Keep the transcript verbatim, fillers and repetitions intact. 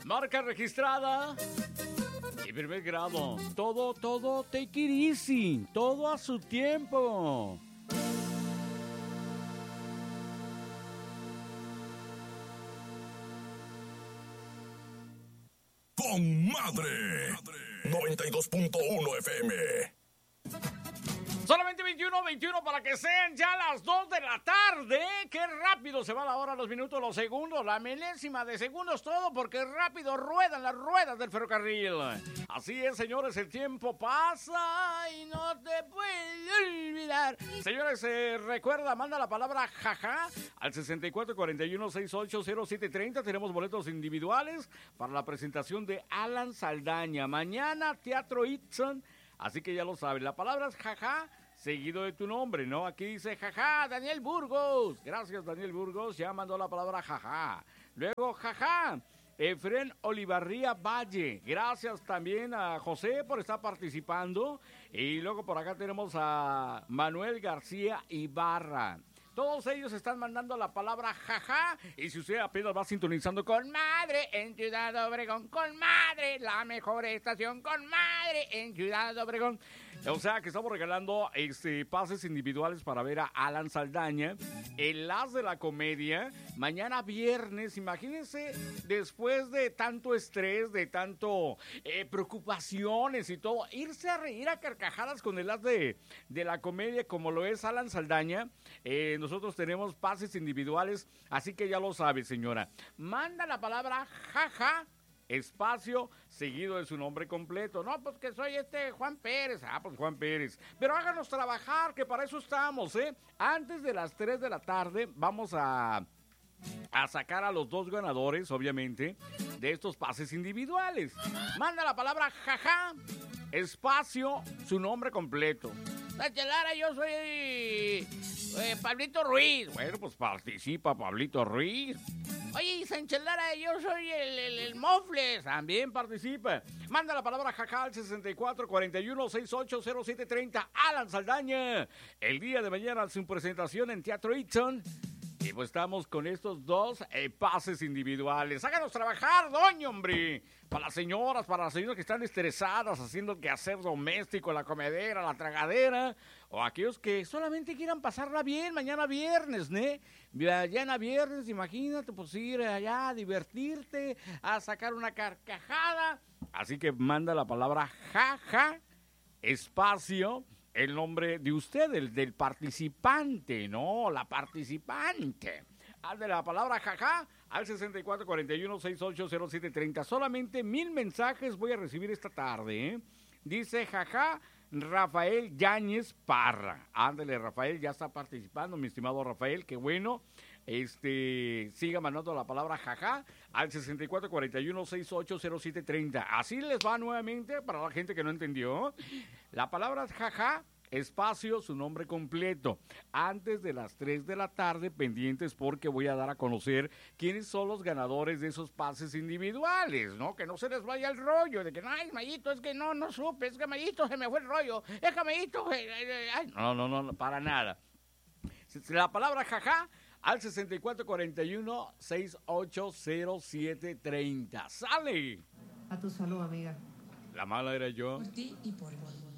Marca registrada. Y primer grado. Todo, todo, take it easy. Todo a su tiempo. Con madre. noventa y dos punto uno F M. Solamente veintiuno, veintiuno para que sean ya las dos de la tarde. Qué rápido se va la hora, los minutos, los segundos, la milésima de segundos, todo porque rápido ruedan las ruedas del ferrocarril. Así es, señores, el tiempo pasa y no te puedes olvidar. Señores, eh, recuerda, manda la palabra jaja al sesenta y cuatro cuarenta y uno, sesenta y ocho cero siete treinta. Tenemos boletos individuales para la presentación de Alan Saldaña. Mañana, Teatro Itzon. Así que ya lo saben, la palabra es jaja, seguido de tu nombre, ¿no? Aquí dice jaja, Daniel Burgos. Gracias, Daniel Burgos, ya mandó la palabra jaja. Luego, jaja, Efren Olivarría Valle. Gracias también a José por estar participando. Y luego por acá tenemos a Manuel García Ibarra. Todos ellos están mandando la palabra jaja. Y si usted apenas va sintonizando con madre en Ciudad Obregón, con madre, la mejor estación, con madre en Ciudad Obregón. O sea que estamos regalando este, pases individuales para ver a Alan Saldaña, el as de la comedia, mañana viernes. Imagínense, después de tanto estrés, de tanto eh, preocupaciones y todo, irse a reír a carcajadas con el as de, de la comedia como lo es Alan Saldaña. Eh, nosotros tenemos pases individuales, así que ya lo sabe, señora. Manda la palabra jaja, espacio, seguido de su nombre completo. No, pues que soy este Juan Pérez. Ah, pues Juan Pérez. Pero háganos trabajar, que para eso estamos, ¿eh? Antes de las tres de la tarde vamos a, a sacar a los dos ganadores, obviamente, de estos pases individuales. Manda la palabra jaja, espacio, su nombre completo. Lara, yo soy eh, Pablito Ruiz. Bueno, pues participa Pablito Ruiz. Oye, Sánchez Lara, yo soy el, el, el Mofles. También participa. Manda la palabra jaja al sesenta y cuatro cuarenta y uno, sesenta y ocho cero siete treinta. Alan Saldaña. El día de mañana su presentación en Teatro Itzon. Y pues estamos con estos dos eh, pases individuales. Háganos trabajar, doña, hombre. Para las señoras, para las señoras que están estresadas haciendo el quehacer doméstico, la comedera, la tragadera. O aquellos que solamente quieran pasarla bien mañana viernes, ¿no? Mañana viernes, imagínate, pues ir allá a divertirte, a sacar una carcajada. Así que manda la palabra jaja, espacio, el nombre de usted, el del participante, ¿no? La participante. Al de la palabra jaja al sesenta y cuatro cuarenta y uno, sesenta y ocho cero siete treinta. Solamente mil mensajes voy a recibir esta tarde, ¿eh? Dice jaja, Rafael Yáñez Parra. Ándale, Rafael, ya está participando, mi estimado Rafael, qué bueno. Este, siga mandando la palabra jaja al sesenta y cuatro cuarenta y uno, sesenta y ocho cero siete treinta. Así les va nuevamente para la gente que no entendió. La palabra es jaja, espacio, su nombre completo. Antes de las tres de la tarde, pendientes porque voy a dar a conocer quiénes son los ganadores de esos pases individuales, ¿no? Que no se les vaya el rollo de que, ay, Mayito, es que no, no supe, es que Mayito se me fue el rollo, es que Mayito, eh, eh, ay, no, no, no, no, para nada. La palabra jaja al sesenta y cuatro cuarenta y uno, sesenta y ocho cero siete treinta. ¡Sale! A tu salud, amiga. La mala era yo. Por ti y por mí.